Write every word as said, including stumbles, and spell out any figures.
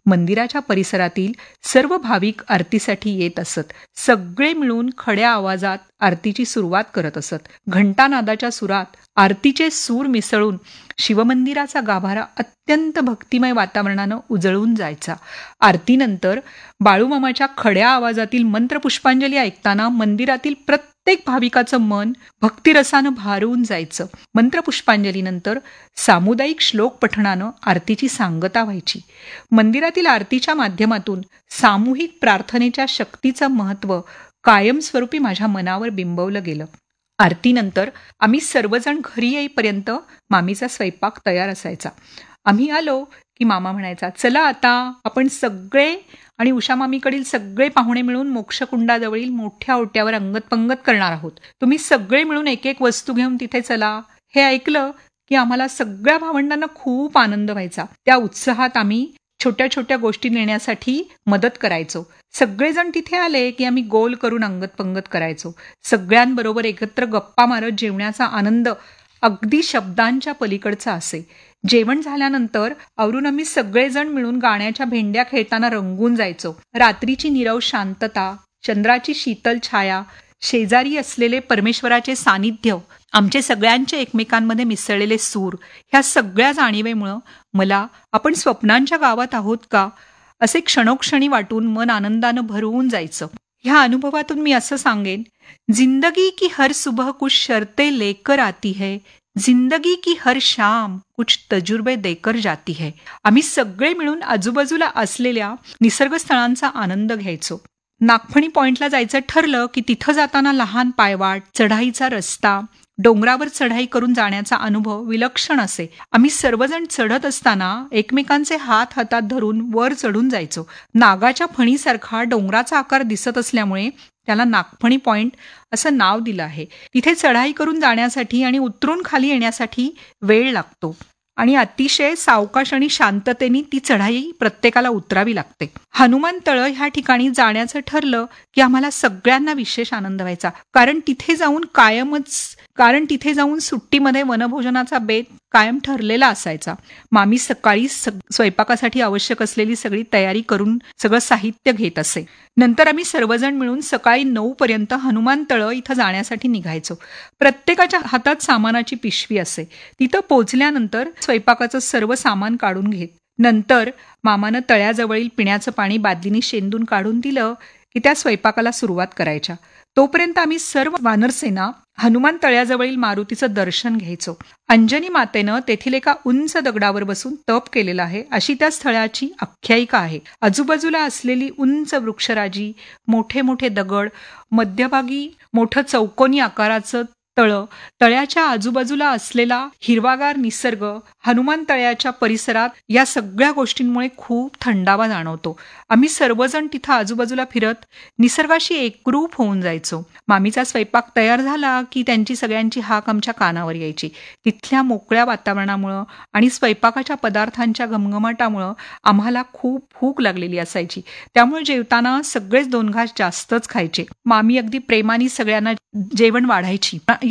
मंदिराच्या परिसरातील सर्व भाविक आरतीसाठी येत असत. सगळे मिळून खड्या आवाजात आरतीची सुरुवात करत असत. घंटानादाच्या सुरात आरतीचे सूर मिसळून शिवमंदिराचा गाभारा अत्यंत भक्तिमय वातावरणानं उजळून जायचा. आरतीनंतर बाळूमामाच्या खड्या आवाजातील मंत्रपुष्पांजली ऐकताना मंदिरातील प्रत्येक भाविकाचं मन भक्तिरसानं भारून जायचं. मंत्रपुष्पांजलीनंतर सामुदायिक श्लोक पठणानं आरतीची सांगता व्हायची. मंदिरातील आरतीच्या माध्यमातून सामूहिक प्रार्थनेच्या शक्तीचं महत्त्व कायमस्वरूपी माझ्या मनावर बिंबवलं गेलं. आरतीनंतर आम्ही सर्वजण घरी येईपर्यंत मामीचा स्वयंपाक तयार असायचा. आम्ही आलो की मामा म्हणायचा, चला आता आपण सगळे आणि उषा मामीकडील सगळे पाहुणे मिळून मोक्षकुंडाजवळील मोठ्या ओट्यावर अंगतपंगत करणार आहोत. तुम्ही सगळे मिळून एक एक वस्तू घेऊन तिथे चला. हे ऐकलं की आम्हाला सगळ्या भावंडांना खूप आनंद व्हायचा. त्या उत्साहात आम्ही छोट्या छोट्या गोष्टी नेण्यासाठी मदत करायचो. सगळेजण तिथे आले की आम्ही गोल करून अंगतपंगत करायचो. सगळ्यांबरोबर एकत्र गप्पा मारत जेवण्याचा आनंद अगदी शब्दांच्या पलीकडचा असे. जेवण झाल्यानंतर आवरून आम्ही सगळेजण मिळून गाण्याच्या भेंड्या खेळताना रंगून जायचो. रात्रीची नीरव शांतता, चंद्राची शीतल छाया, शेजारी असलेले परमेश्वराचे सानिध्य, आमचे सगळ्यांचे एकमेकांमध्ये मिसळलेले सूर, ह्या सगळ्या जाणीवेमुळं मला आपण स्वप्नांच्या गावात आहोत का असे क्षणोक्षणी वाटून मन आनंदानं भरवून जायचं. ह्या अनुभवातून मी असं सांगेन, जिंदगी की हर सुबह कुछ शर्तें लेकर आती है, जिंदगी की हर शाम कुछ तजुर्बे देकर जाती है. आम्ही सगळे मिळून आजूबाजूला असलेल्या निसर्गस्थळांचा आनंद घ्यायचो. नागफणी पॉइंटला जायचं ठरलं की तिथं जाताना लहान पायवाट, चढाईचा रस्ता, डोंगरावर चढाई करून जाण्याचा अनुभव विलक्षण असे. आम्ही सर्वजण चढत असताना एकमेकांचे हात हातात धरून वर चढून जायचो. नागाच्या फणीसारखा डोंगराचा आकार दिसत असल्यामुळे त्याला नागफणी पॉइंट असं नाव दिलं आहे. तिथे चढाई करून जाण्यासाठी आणि उतरून खाली येण्यासाठी वेळ लागतो आणि अतिशय सावकाश आणि शांततेने ती चढाई प्रत्येकाला उतरावी लागते. हनुमान तळ ह्या ठिकाणी जाण्याचं ठरलं की आम्हाला सगळ्यांना विशेष आनंद व्हायचा. कारण तिथे जाऊन कायमच कारण तिथे जाऊन सुट्टीमध्ये वनभोजनाचा बेत कायम ठरलेला असायचा. मामी सकाळी स्वयंपाकासाठी आवश्यक असलेली सगळी तयारी करून सगळं साहित्य घेत असे. नंतर आम्ही सर्वजण मिळून सकाळी नऊ पर्यंत हनुमान तळ इथं जाण्यासाठी निघायचो. प्रत्येकाच्या हातात सामानाची पिशवी असे. तिथं पोचल्यानंतर स्वयंपाकाचं सर्व सामान काढून घेत. नंतर मामानं तळ्याजवळील पिण्याचं पाणी बादलीने शेंदून काढून दिलं की त्या स्वयंपाकाला सुरुवात करायच्या. तोपर्यंत आम्ही सर्व वानरसेना हनुमान तळ्याजवळील मारुतीचं दर्शन घ्यायचो. अंजनी मातेनं तेथील एका उंच दगडावर बसून तप केलेलं आहे अशी त्या स्थळाची आख्यायिका आहे. आजूबाजूला असलेली उंच वृक्षराजी, मोठे मोठे दगड, मध्यभागी मोठं चौकोनी आकाराचं तळ, तळ्याच्या आजूबाजूला असलेला हिरवागार निसर्ग, हनुमान तळ्याच्या परिसरात या सगळ्या गोष्टींमुळे खूप थंडावा जाणवतो. आम्ही सर्वजण तिथं आजूबाजूला फिरत निसर्गाशी एकरूप होऊन जायचो. मामीचा स्वयंपाक तयार झाला की त्यांची सगळ्यांची हाक आमच्या कानावर यायची. तिथल्या मोकळ्या वातावरणामुळं आणि स्वयंपाकाच्या पदार्थांच्या घमघमाटामुळं आम्हाला खूप भूक लागलेली असायची. त्यामुळे जेवताना सगळेच दोन घास जास्तच खायचे. मामी अगदी प्रेमाने सगळ्यांना जेवण वाढायची.